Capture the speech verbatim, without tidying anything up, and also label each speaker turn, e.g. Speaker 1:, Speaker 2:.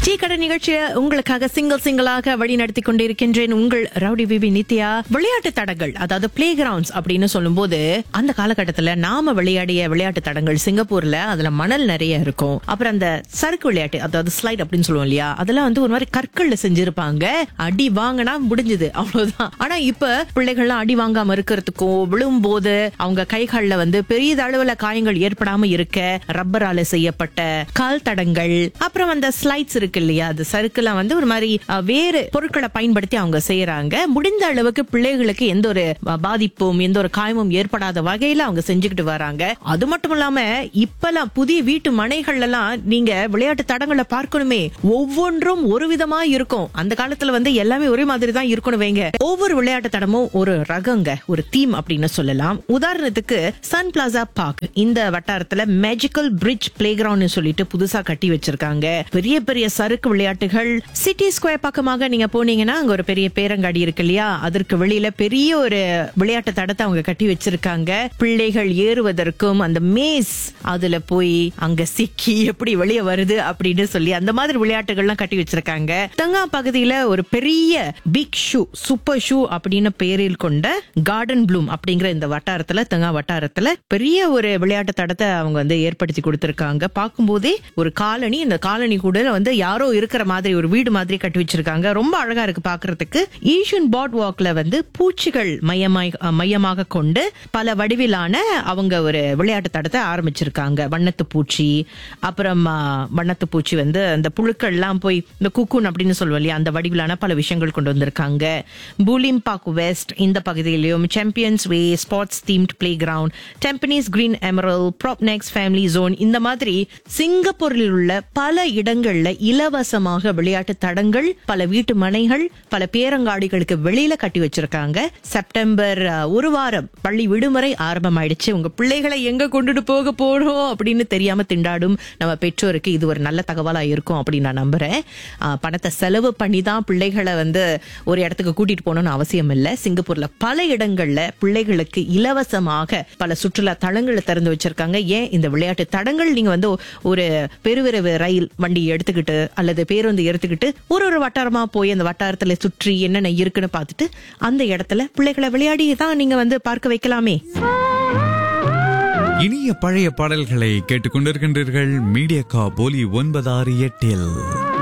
Speaker 1: Tea கடை நிகழ்ச்சியை உங்களுக்காக சிங்கிள் சிங்கிளாக வழி நடத்தி கொண்டிருக்கின்றேன். உங்கள் ரவுடி பிபி நித்யா. விளையாட்டு தடங்கள், அதாவது பிளே கிரவுண்ட்ஸ் அப்படின்னு சொல்லும் போது, அந்த காலகட்டத்துல நாம விளையாடிய விளையாட்டு தடங்கள் சிங்கப்பூர்ல அதுல மணல் நிறைய இருக்கும். அப்புறம் அந்த சறுக்கு விளையாட்டு, அதாவது ஸ்லைட் அப்படின்னு சொல்லுவோம் இல்லையா, அதெல்லாம் வந்து ஒரு மாதிரி கற்கள்ல செஞ்சிருப்பாங்க. அடி வாங்கினா முடிஞ்சது, அவ்வளவுதான். ஆனா இப்ப பிள்ளைகள்லாம் அடி வாங்காம இருக்கிறதுக்கும், விழும்போது அவங்க கைகள்ல வந்து பெரிய அளவுல காயங்கள் ஏற்படாம இருக்க ரப்பரால செய்யப்பட்ட கால் தடங்கள், அப்புறம் அந்த ஸ்லைட்ஸ் இருக்கு இல்லையா, அது சறுக்குலாம் வந்து ஒரு மாதிரி வேறு பொருட்களை பயன்படுத்தி அவங்க செய்யறாங்க. முடிந்த அளவுக்கு பிள்ளைகளுக்கு எந்த ஒரு பாதிப்பும் எந்த ஒரு காயமும் ஏற்படாத வகையில அவங்க செஞ்சுக்கிட்டு வராங்க. அது மட்டும் இல்லாம இப்பெல்லாம் புதிய வீட்டு மனைகள் எல்லாம் நீங்க விளையாட்டு தடங்களை பார்க்கணுமே, ஒவ்வொன்றும் ஒரு விதமா இருக்கும். அந்த காலத்துல வந்து எல்லாமே ஒரே மாதிரி தான் இருக்கணும் வைங்க. ஒவ்வொரு விளையாட்டு தடமும் ஒரு ரகங்க, ஒரு தீம் அப்படின்னு சொல்லலாம். உதாரணத்துக்கு சன் பிளாசா பார்க் இந்த வட்டாரத்துல மேஜிக்கல் பிரிட்ஜ் பிளே கிரவுண்ட் சொல்லிட்டு புதுசா கட்டி வச்சிருக்காங்க. பெரிய பெரிய சறுக்கு விளையாட்டுகள். சிட்டி ஸ்கொயர் பக்கமாக நீங்க போனீங்கன்னா அங்க ஒரு பெரிய பேரங்காடி இருக்கு இல்லையா, அதற்கு வெளியில பெரிய ஒரு விளையாட்டு தடத்தை அவங்க கட்டி வச்சிருக்காங்க. பிள்ளைகள் ஏறுவதற்கும் அந்த மேஸ் அதுல போய் அங்க சிக்கி எப்படி வெளியே வருது அப்படின்னு சொல்லி அந்த மாதிரி விளையாட்டுகள்லாம் கட்டி வச்சிருக்காங்க. தங்கா பகுதியில ஒரு பெரிய பிக் ஷூ, சூப்பர் ஷூ அப்படின்னு பெயரில் கொண்ட கார்டன் ப்ளூம் அப்படிங்கிற இந்த வட்டாரத்துல, தங்கா வட்டாரத்துல பெரிய ஒரு விளையாட்டு தடத்தை அவங்க வந்து ஏற்படுத்தி கொடுத்திருக்காங்க. பார்க்கும்போதே ஒரு காலனி, இந்த காலனி கூட வந்து யாரோ இருக்கிற மாதிரி ஒரு வீடு மாதிரி கட்டி வச்சிருக்காங்க. ரொம்ப அழகா இருக்கு பாக்குறதுக்கு. ஈஷன் பாட் வாக்ல வந்து பூச்சிகள் மையமாய் மையமாக கொண்டு பல வடிவிலான அவங்க ஒரு விளையாட்டு தடத்தை ஆரம்பிச்சிருக்காங்க. வண்ணத்து பூச்சி, அப்புறம் வண்ணத்து பூச்சி வந்து அந்த புழுக்கள் எல்லாம் போய் இந்த குக்கூன் அப்படின்னு சொல்லுவோம் இல்லையா, அந்த வடிவிலான பல விஷயங்கள் கொண்டு வந்திருக்காங்க. பூலிம் பார்க் வெஸ்ட் இந்த பகுதியிலும் சாம்பியன்ஸ் வே sports themed play ground, Tampines green Emerald, ப்ராப்னெக்ஸ் family zone, இந்த மாதிரி சிங்கப்பூரில் உள்ள பல இடங்கள்ல இலவசமாக விளையாட்டு தடங்கள், பல வீட்டு மனைகள், பல பேரங்காடிகளுக்கு வெளியில கட்டி வச்சிருக்காங்க. செப்டம்பர் ஒரு வாரம் பள்ளி விடுமுறை ஆரம்பமாயிடுச்சு. உங்க பிள்ளைகளை எங்க கொண்டுட்டு போக போறோம் அப்படின்னு தெரியாம திண்டாடும் நம்ம பெற்றோருக்கு இது ஒரு நல்ல தகவலா இருக்கும் அப்படின்னு நான் நம்புறேன். பணத்தை செலவு பண்ணி தான் பிள்ளைகளை வந்து ஒரு இடத்துக்கு கூட்டிட்டு போகணும்னு அவசியம் இல்லை. சிங்கப்பூர்ல பல இடங்கள்ல பிள்ளைகளுக்கு இலவசமாக பல சுற்றுலா தளங்களை திறந்து வச்சிருக்காங்க. ஏன் இந்த விளையாட்டு தடங்கள் நீங்க வந்து ஒரு பெருவிரைவு ரயில் வண்டி எடுத்துக்கிட்டு அல்லது பேருந்து எடுத்துக்கிட்டு ஒரு ஒரு வட்டாரமா போய் அந்த வட்டாரத்துல சுற்றி என்னென்ன இருக்குன்னு பார்த்துட்டு அந்த இடத்துல பிள்ளைகளை விளையாடி தான் நீங்க வந்து பார்க்க வைக்கலாமே.
Speaker 2: இனிய பழைய பாடல்களை கேட்டுக்கொண்டிருக்கின்றீர்கள் மீடியா கா போலி ஒன்பது ஆறு எட்டில்.